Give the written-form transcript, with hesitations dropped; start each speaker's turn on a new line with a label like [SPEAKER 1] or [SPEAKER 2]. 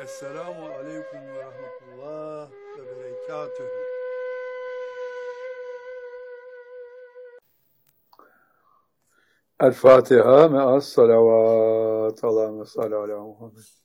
[SPEAKER 1] Esselamu aleyküm ve rahmetullah ve berekatühü.
[SPEAKER 2] El Fatiha me'as salavat. Allahümme salli ala Muhammed.